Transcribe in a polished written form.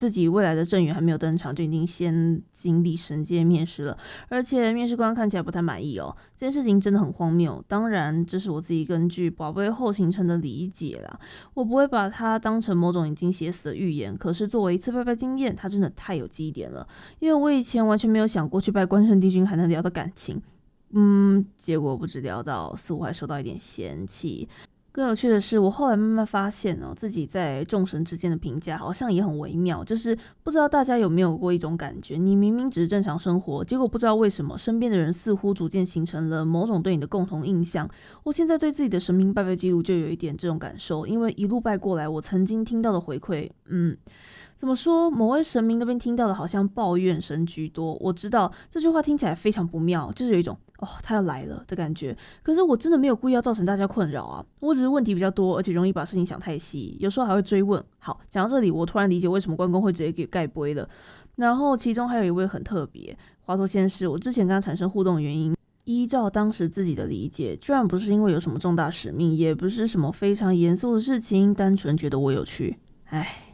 自己未来的正缘还没有登场，就已经先经历神界面试了，而且面试官看起来不太满意哦。这件事情真的很荒谬，当然这是我自己根据宝贝后形成的理解啦，我不会把它当成某种已经写死的预言。可是作为一次拜拜经验，它真的太有记忆点了，因为我以前完全没有想过去拜关圣帝君还能聊到感情，结果不止聊到，似乎还受到一点嫌弃。更有趣的是，我后来慢慢发现自己在众神之间的评价好像也很微妙，就是不知道大家有没有过一种感觉，你明明只是正常生活，结果不知道为什么身边的人似乎逐渐形成了某种对你的共同印象。我现在对自己的神明拜拜记录就有一点这种感受，因为一路拜过来，我曾经听到的回馈，怎么说？某位神明那边听到的好像抱怨声居多。我知道这句话听起来非常不妙，就是有一种他要来了的感觉。可是我真的没有故意要造成大家困扰啊，我只是问题比较多，而且容易把事情想太细，有时候还会追问。好，讲到这里，我突然理解为什么关公会直接给盖杯了。然后其中还有一位很特别，华佗先是我之前跟他产生互动的原因。依照当时自己的理解，居然不是因为有什么重大使命，也不是什么非常严肃的事情，单纯觉得我有趣。唉。